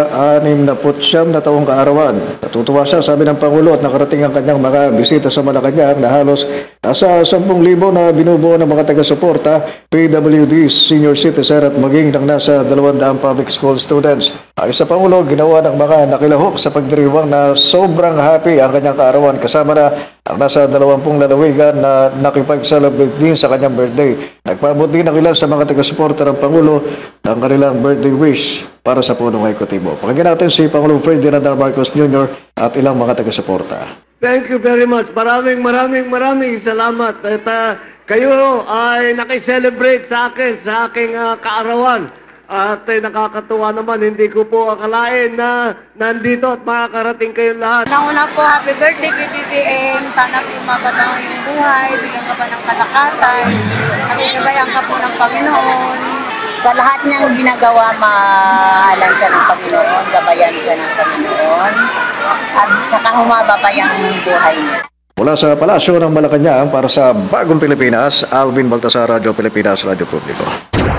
ika-69 na taong kaarawan. Natutuwa siya, sabi ng Pangulo, at nakarating ang kanyang mga bisita sa Malacanang na halos nasa 10,000 na binubuo ng mga taga-suporta, PWD, senior citizen at maging ng nasa 200 public school students. Ayon sa Pangulo, ginawa ng mga nakilahok sa pagdiriwang na sobrang happy ang kanyang kaarawan kasama na ang nasa 20 lalawigan na nakipag-celebrate din sa kanyang birthday. Nagpaabot din ang ilan sa mga taga-suporta ng Pangulo ng kanilang birthday wish para sa punong ekutibo. Pakinggan natin si Pangulong Ferdinand R. Marcos Jr. at ilang mga taga-suporta. Thank you very much. Maraming salamat. At kayo ay nakiselebrate sa akin, sa aking kaarawan. At nakakatuwa naman, hindi ko po akalain na nandito at makakarating kayong lahat. Nauna po, happy birthday PBBM. Sana po mababa yung buhay, bigyan ka pa ng kalakasan. Nakikibayan ka po ng Panginoon. Sa lahat niyang ginagawa, maalan siya ng Panginoon, gabayan siya ng Panginoon. At saka humaba pa yung buhay niya. Mula sa Palasyo ng Malacanang para sa Bagong Pilipinas, Alvin Baltasar, Radyo Pilipinas, Radyo Publiko.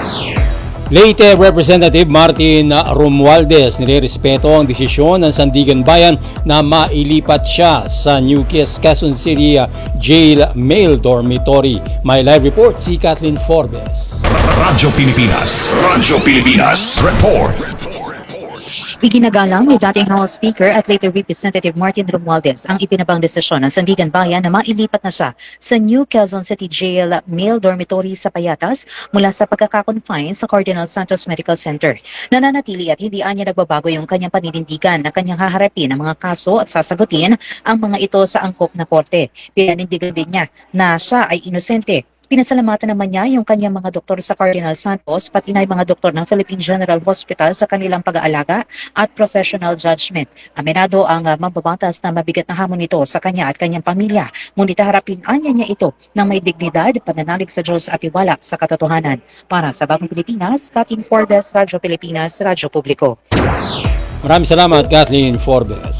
Leyte Representative Martin Romualdez nirerespeto ang desisyon ng Sandigan Bayan na mailipat siya sa New Quezon City Jail Male Dormitory. May live report si Kathleen Forbes. Radyo Pilipinas Report. Iginagalang ni dating House Speaker at later Representative Martin Romualdez ang ipinabang desisyon ng Sandigan Bayan na mailipat na siya sa New Quezon City Jail Male Dormitory sa Payatas mula sa pagkakakonfine sa Cardinal Santos Medical Center. Nananatili at hindi anya nagbabago yung kanyang paninindigan na kanyang haharapin ang mga kaso at sasagutin ang mga ito sa angkop na korte. Pinanindigan din niya na siya ay inosente. Pinasalamatan naman niya yung kanyang mga doktor sa Cardinal Santos, pati na yung mga doktor ng Philippine General Hospital sa kanilang pag-aalaga at professional judgment. Aminado ang mambabatas na mabigat na hamon nito sa kanya at kanyang pamilya. Ngunit harapin anya niya ito ng may dignidad, pananalig sa Diyos at tiwala sa katotohanan. Para sa Bagong Pilipinas, Kathleen Forbes, Radyo Pilipinas, Radyo Publiko. Maraming salamat, Kathleen Forbes.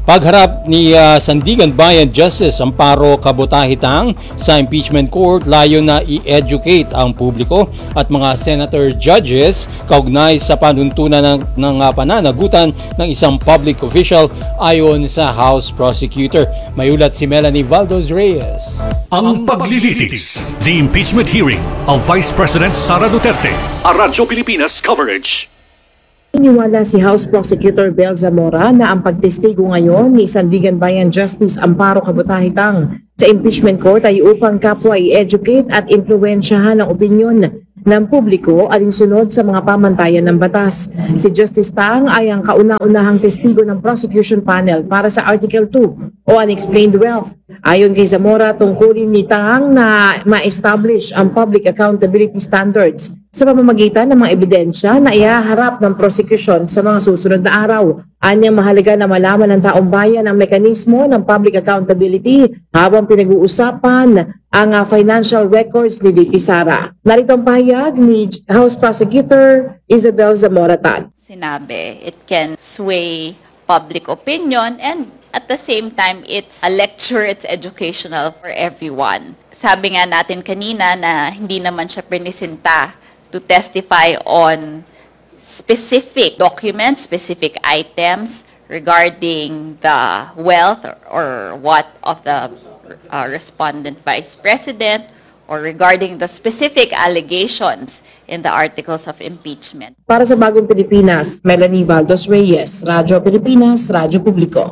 Pagharap ni Sandigan Bayan Justice Amparo Kabutahitang sa impeachment court, layo na i-educate ang publiko at mga senator judges kaugnay sa panuntunan ng pananagutan ng isang public official ayon sa House Prosecutor. May ulat si Melanie Valdos Reyes. Ang paglilitis, the impeachment hearing of Vice President Sara Duterte, a Radyo Pilipinas coverage. Iniwala si House Prosecutor Bel Zamora na ang pagtestigo ngayon ni Sandigan Bayan Justice Amparo Kabutahitang sa impeachment court ay upang kapwa i-educate at impluwensyahan ang opinyon ng publiko alinsunod sa mga pamantayan ng batas. Si Justice Tang ay ang kauna-unahang testigo ng prosecution panel para sa Article 2 o Unexplained Wealth. Ayon kay Zamora, tungkulin ni Tang na ma-establish ang public accountability standards sa pamamagitan ng mga ebidensya na ihaharap ng prosecution sa mga susunod na araw. Anyang mahalaga na malaman ng taong bayan ang mekanismo ng public accountability habang pinag-uusapan ang financial records ni VP Sara. Narito ang pahayag ni House Prosecutor Isabel Zamora-Tan. Sinabi, it can sway public opinion and at the same time, it's a lecture, it's educational for everyone. Sabi nga natin kanina na hindi naman siya prinisinta to testify on specific documents, specific items regarding the wealth or what of the respondent vice president or regarding the specific allegations in the articles of impeachment. Para sa Bagong Pilipinas, Melanie Valdos Reyes, Radyo Pilipinas, Radyo Publiko.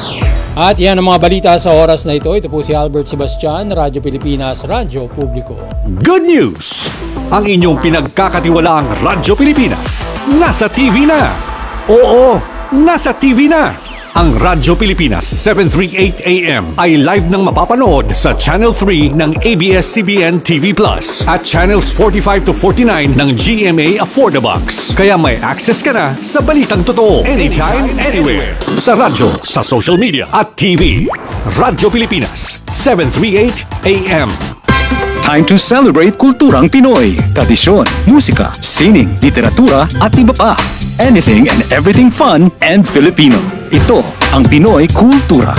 At yan ang mga balita sa oras na ito. Ito po si Albert Sebastian, Radyo Pilipinas, Radyo Publiko. Good news! Ang inyong pinagkakatiwalaang Radyo Pilipinas nasa TV na. Oo, nasa TV na. Ang Radyo Pilipinas 738 AM ay live nang mapapanood sa Channel 3 ng ABS-CBN TV Plus at Channels 45 to 49 ng GMA Affordabox. Kaya may access ka na sa balitang totoo anytime, anywhere. Sa radyo, sa social media at TV. Radyo Pilipinas 738 AM. Time to celebrate kulturang Pinoy, tradisyon, musika, sining, literatura at iba pa. Anything and everything fun and Filipino. Ito ang Pinoy Kultura.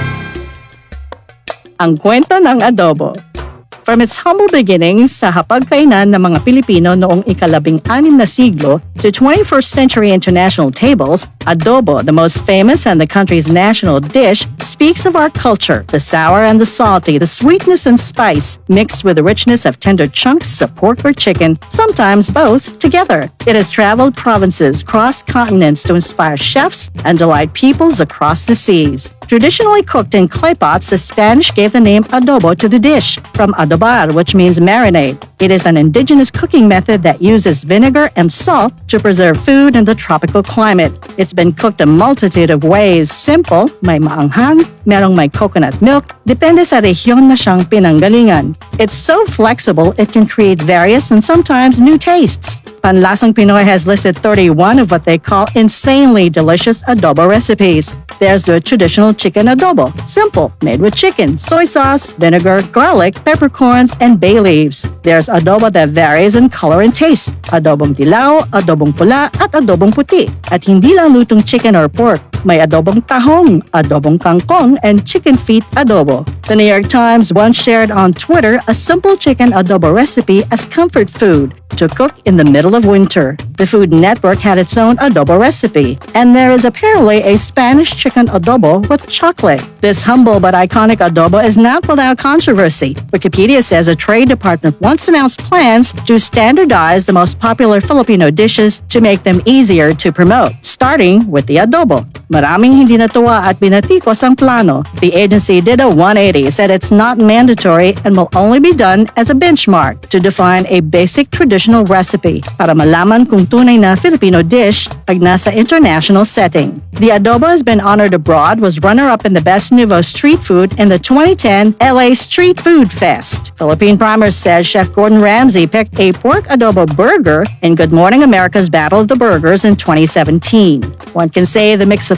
Ang kwento ng adobo. From its humble beginnings sa hapagkainan ng mga Pilipino noong ika-16 na siglo to 21st century international tables, adobo, the most famous and the country's national dish, speaks of our culture, the sour and the salty, the sweetness and spice, mixed with the richness of tender chunks of pork or chicken, sometimes both together. It has traveled provinces, crossed continents to inspire chefs and delight peoples across the seas. Traditionally cooked in clay pots, the Spanish gave the name adobo to the dish, from adobar, which means marinade. It is an indigenous cooking method that uses vinegar and salt to preserve food in the tropical climate. It's been cooked a multitude of ways. Simple, may maanghang, merong may coconut milk, depende sa rehiyon na siyang pinanggalingan. It's so flexible, it can create various and sometimes new tastes. Panlasang Pinoy has listed 31 of what they call insanely delicious adobo recipes. There's the traditional chicken adobo, simple, made with chicken, soy sauce, vinegar, garlic, peppercorns, and bay leaves. There's adobo that varies in color and taste, adobong dilaw, adobong pula, at adobong puti. At hindi lang lutong chicken or pork, may adobong tahong, adobong kangkong, and chicken feet adobo. The New York Times once shared on Twitter a simple chicken adobo recipe as comfort food to cook in the middle of winter. The Food Network had its own adobo recipe, and there is apparently a Spanish chicken adobo with chocolate. This humble but iconic adobo is not without controversy. Wikipedia says a trade department once announced plans to standardize the most popular Filipino dishes to make them easier to promote, starting with the adobo. Maraming hindi natuwa at binatikos ang plano. The agency did a 180, said it's not mandatory and will only be done as a benchmark to define a basic traditional recipe para malaman kung tunay na Filipino dish pag nasa international setting. The adobo has been honored abroad, was runner-up in the Best Nouveau Street Food in the 2010 LA Street Food Fest. Philippine Primer says Chef Gordon Ramsay picked a pork adobo burger in Good Morning America's Battle of the Burgers in 2017. One can say the mix of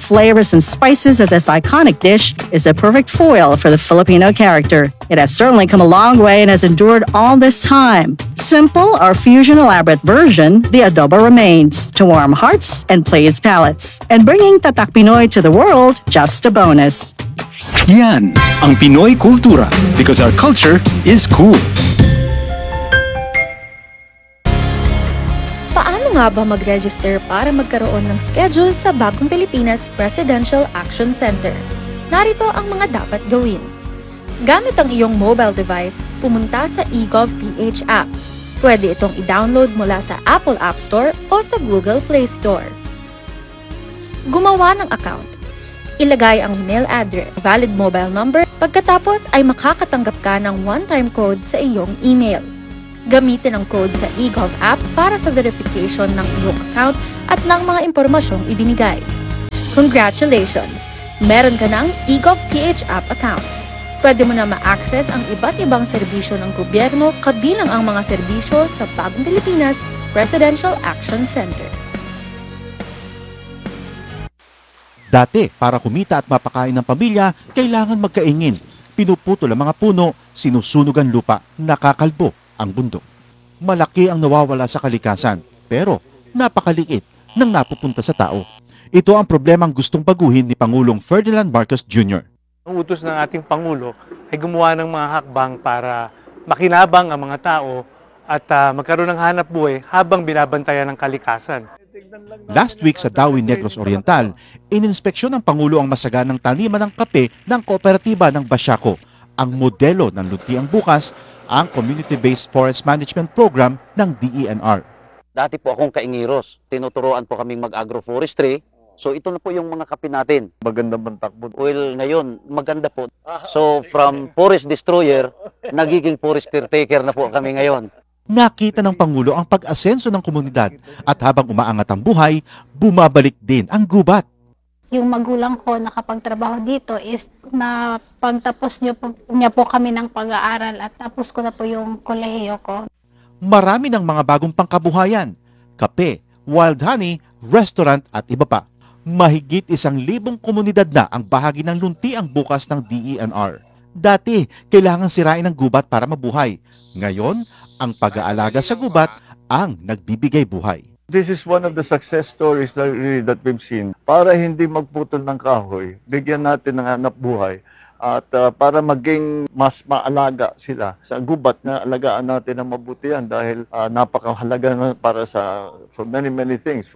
flavors and spices of this iconic dish is a perfect foil for the Filipino character. It has certainly come a long way and has endured all this time. Simple or fusion elaborate version, the adobo remains to warm hearts and please palates. And bringing Tatak Pinoy to the world, just a bonus. Yan ang Pinoy Kultura because our culture is cool. Paano nga ba mag-register para magkaroon ng schedule sa Bagong Pilipinas Presidential Action Center? Narito ang mga dapat gawin. Gamit ang iyong mobile device, pumunta sa eGovPH app. Pwede itong i-download mula sa Apple App Store o sa Google Play Store. Gumawa ng account. Ilagay ang email address, valid mobile number, pagkatapos ay makakatanggap ka ng one-time code sa iyong email. Gamitin ang code sa eGov app para sa verification ng iyong account at ng mga impormasyong ibinigay. Congratulations! Meron ka ng eGovPH app account. Pwede mo na ma-access ang iba't ibang serbisyo ng gobyerno kabilang ang mga serbisyo sa Bagong Pilipinas Presidential Action Center. Dati, para kumita at mapakain ng pamilya, kailangan magkaingin. Pinuputol ang mga puno, sinusunog ang lupa, nakakalbo ang bundok. Malaki ang nawawala sa kalikasan, pero napakaliit ng napupunta sa tao. Ito ang problemang gustong baguhin ni Pangulong Ferdinand Marcos Jr. Ang utos ng ating Pangulo ay gumawa ng mga hakbang para makinabang ang mga tao at magkaroon ng hanap buhay habang binabantayan ng kalikasan. Last week sa Dawi Negros Oriental, ininspeksyon ng Pangulo ang masaganang taniman ng kape ng kooperatiba ng Basiaco, ang modelo ng Luntiang Bukas, ang Community-Based Forest Management Program ng DENR. Dati po akong kaingiros, tinuturoan po kaming mag-agroforestry. So ito na po yung mga kape natin. Maganda bang takbo? Well, ngayon, maganda po. So from forest destroyer, nagiging forest caretaker na po kami ngayon. Nakita ng Pangulo ang pag-asenso ng komunidad at habang umaangat ang buhay, bumabalik din ang gubat. Yung magulang ko nakapagtrabaho dito is na pagtapos niya po kami ng pag-aaral at tapos ko na po yung kolehiyo ko. Marami ng mga bagong pangkabuhayan, kape, wild honey, restaurant at iba pa. Mahigit 1,000 komunidad na ang bahagi ng Luntiang Bukas ng DENR. Dati, kailangan sirain ang gubat para mabuhay. Ngayon, ang pag-aalaga sa gubat ang nagbibigay buhay. This is one of the success stories that we've seen. Para hindi magputol ng kahoy, bigyan natin ng hanap buhay at para maging mas maalaga sila sa gubat na alagaan natin ng mabuti yan dahil napakahalaga na para for many things.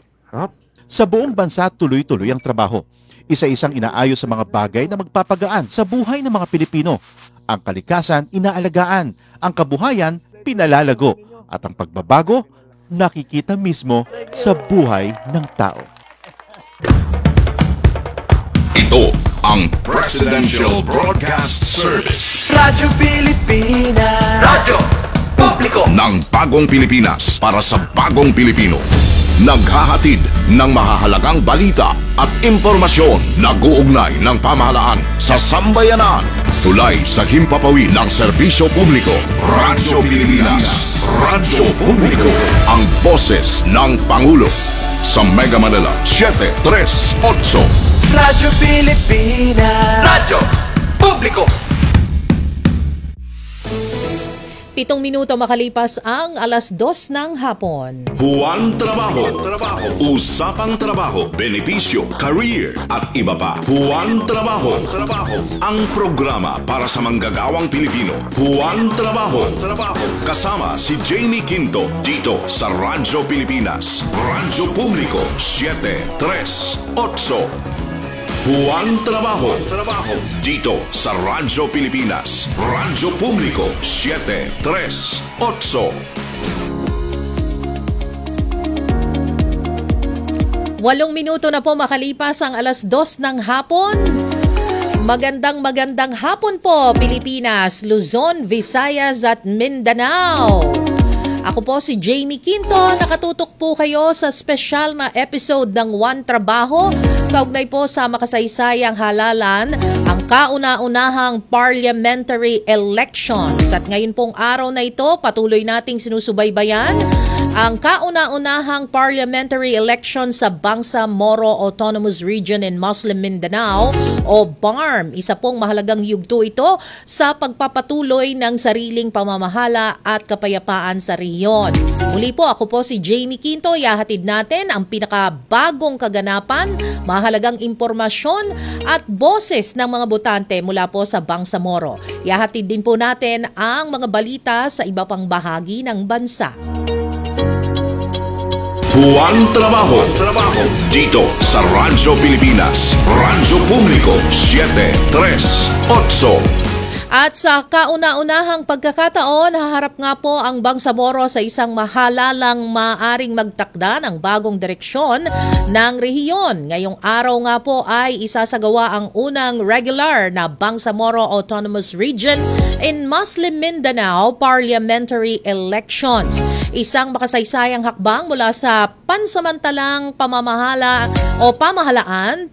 Sa buong bansa, tuloy-tuloy ang trabaho. Isa-isang inaayos sa mga bagay na magpapagaan sa buhay ng mga Pilipino. Ang kalikasan, inaalagaan. Ang kabuhayan, pinalalago. At ang pagbabago, nakikita mismo sa buhay ng tao. Ito ang Presidential Broadcast Service. Radyo Pilipinas. Radyo Publiko ng Bagong Pilipinas para sa Bagong Pilipino. Naghahatid ng mahahalagang balita at impormasyon na guugnay ng pamahalaan sa sambayanan. Tulay sa himpapawid ng serbisyo publiko. Radyo Pilipinas. Radyo Publiko. Ang boses ng Pangulo. Sa Mega Manila, 738. Radyo Pilipinas. Radyo Publiko. 7 minuto makalipas ang 2:00 ng hapon. Buwan Trabaho. Usapang trabaho, benepisyo, career at iba pa. Buwan Trabaho. Ang programa para sa manggagawang Pilipino. Buwan Trabaho. Kasama si Jamie Quinto dito sa Radyo Pilipinas. Radyo Publiko 738. Buwan Trabaho. Dito sa Radyo Pilipinas. Radyo Publiko 738. 8 minuto na po makalipas ang 2:00 ng hapon. Magandang hapon po Pilipinas, Luzon, Visayas at Mindanao. Ako po si Jamie Quinto, nakatutok po kayo sa special na episode ng One Trabaho, kaugnay po sa makasaysayang halalan, ang kauna-unahang parliamentary elections. At ngayon pong araw na ito, patuloy nating sinusubaybayan Ang kauna-unahang parliamentary election sa Bangsamoro Autonomous Region in Muslim Mindanao o BARM. Isa pong mahalagang yugto ito sa pagpapatuloy ng sariling pamamahala at kapayapaan sa rehiyon. Muli po, ako po si Jamie Quinto. Ihahatid natin ang pinakabagong kaganapan, mahalagang impormasyon at boses ng mga botante mula po sa Bangsamoro. Ihahatid din po natin ang mga balita sa iba pang bahagi ng bansa. Buwang trabaho dito sa Radyo Pilipinas, Radyo Publiko 738. At sa kauna-unahang pagkakataon, haharap nga po ang Bangsamoro sa isang mahalalang maaring magtakda ng bagong direksyon ng rehiyon. Ngayong araw nga po ay isasagawa ang unang regular na Bangsamoro Autonomous Region in Muslim Mindanao Parliamentary Elections. Isang makasaysayang hakbang mula sa pansamantalang pamamahala o pamahalaan